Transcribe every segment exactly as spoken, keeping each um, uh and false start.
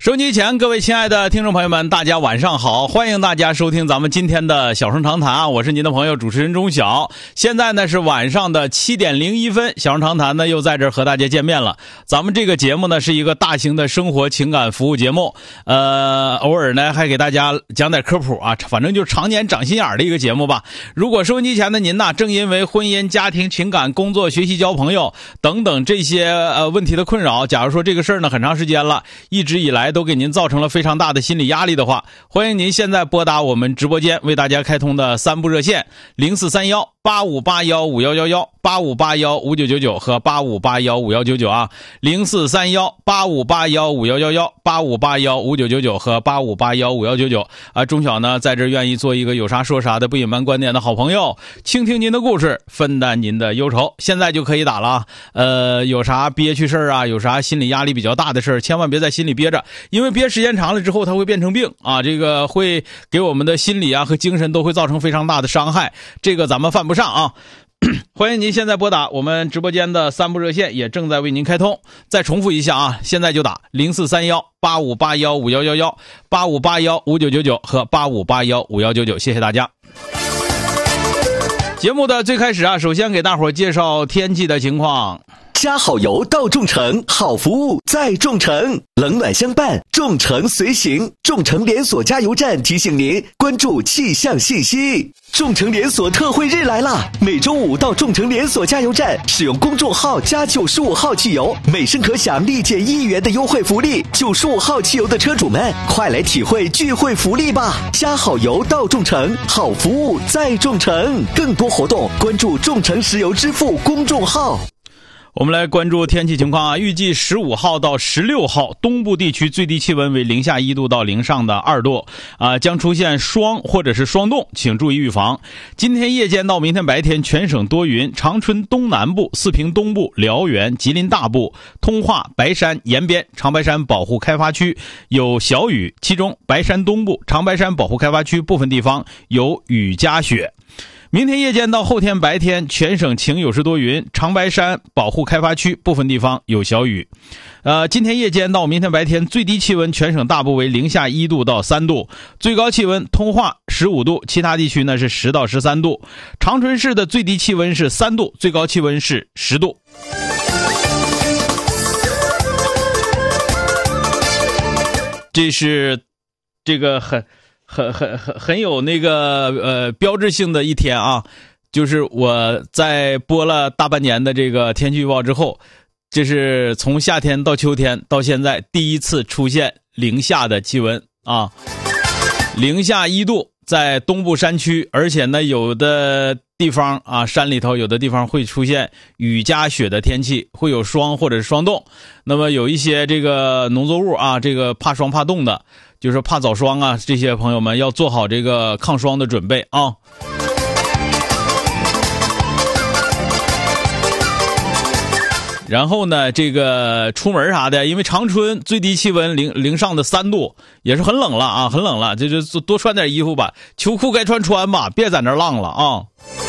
收机前，各位亲爱的听众朋友们，大家晚上好，欢迎大家收听咱们今天的小声长谈啊，我是您的朋友主持人钟晓。现在呢是晚上的七点零一分，小声长谈呢又在这儿和大家见面了。咱们这个节目呢是一个大型的生活情感服务节目，呃，偶尔呢还给大家讲点科普啊，反正就是常年长心眼的一个节目吧。如果收音机前的您呢，正因为婚姻、家庭、情感、工作、学习、交朋友等等这些呃问题的困扰，假如说这个事儿呢很长时间了，一直以来都给您造成了非常大的心理压力的话，欢迎您现在拨打我们直播间为大家开通的三部热线零四三幺八五八幺五幺幺幺、八五八幺五九九九和八五八幺五幺九九啊，零四三幺八五八幺五幺幺幺、八五八幺五九九九和八五八幺五幺九九啊。钟晓呢在这愿意做一个有啥说啥的不隐瞒观点的好朋友，倾听您的故事，分担您的忧愁，现在就可以打了啊。呃，有啥憋屈事儿啊，有啥心理压力比较大的事儿，千万别在心里憋着，因为憋时间长了之后它会变成病啊，这个会给我们的心理啊和精神都会造成非常大的伤害，这个咱们犯不上啊。欢迎您现在拨打我们直播间的三部热线，也正在为您开通。再重复一下啊，现在就打零四三幺八五八幺五幺幺幺、八五八幺五九九九和八五八幺五幺九九，谢谢大家。节目的最开始啊，首先给大伙介绍天气的情况。 加好油到众诚，好服务在众诚，冷暖相伴，众诚随行。众诚连锁加油站提醒您关注气象信息。众诚连锁特惠日来啦！每周五到众诚连锁加油站使用公众号加九十五号汽油，每升可享立减一元的优惠福利。九十五号汽油的车主们，快来体会聚会福利吧！加好油到众诚，好服务在众诚。更多活动关注众诚石油支付公众号。 我们来关注天气情况啊，预计十五号到十六号，东部地区最低气温为零下一度到零上的二度，啊，将出现霜或者是霜冻，请注意预防。今天夜间到明天白天，全省多云，长春东南部、四平东部、辽源、吉林大部、通化、白山、延边、长白山保护开发区有小雨，其中白山东部、长白山保护开发区部分地方有雨夹雪。明天夜间到后天白天，全省晴有时多云，长白山保护开发区部分地方有小雨。呃，今天夜间到明天白天，最低气温全省大部为零下一度到三度，最高气温通化十五度，其他地区呢是十到十三度。长春市的最低气温是三度，最高气温是十度。这是这个很。很很很很有那个呃标志性的一天啊，就是我在播了大半年的这个天气预报之后，这是从夏天到秋天到现在第一次出现零下的气温啊，零下一度在东部山区，而且呢有的地方啊山里头有的地方会出现雨夹雪的天气，会有霜或者是霜冻。那么有一些这个农作物啊，这个怕霜怕冻的，就是怕早霜啊，这些朋友们要做好这个抗霜的准备啊。然后呢，这个出门啥的，因为长春最低气温零零上的三度，也是很冷了啊，很冷了，这就多穿点衣服吧，秋裤该穿穿吧，别在那浪了啊。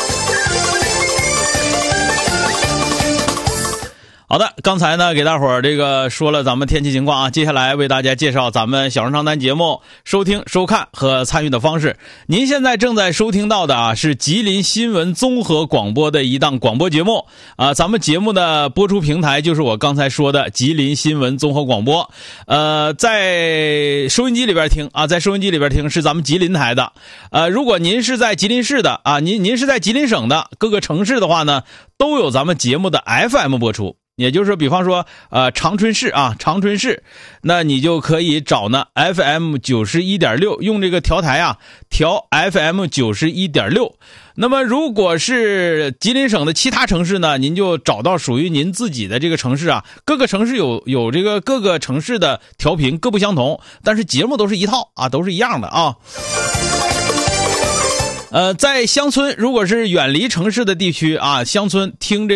好的，刚才呢给大伙儿这个说了咱们天气情况啊，接下来为大家介绍咱们小声长谈节目收听、收看和参与的方式。您现在正在收听到的啊是吉林新闻综合广播的一档广播节目啊，咱们节目的播出平台就是我刚才说的吉林新闻综合广播。呃，在收音机里边听啊，在收音机里边听是咱们吉林台的。呃，如果您是在吉林市的啊，您您是在吉林省的各个城市的话呢，都有咱们节目的 F M 播出。也就是说，比方说，呃，长春市啊，长春市，那你就可以找呢 F M 九十一点六，用这个调台啊，调 F M 九十一点六。那么，如果是吉林省的其他城市呢，您就找到属于您自己的这个城市啊，各个城市有有这个各个城市的调频各不相同，但是节目都是一套啊，都是一样的啊。呃，在乡村，如果是远离城市的地区啊，乡村听这